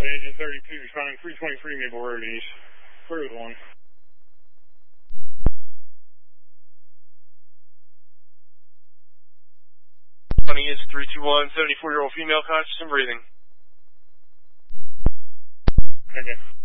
Agent 32, responding 323 Maple Road East. Clear with 1. Running is 321, 74-year-old female, conscious and breathing. Okay.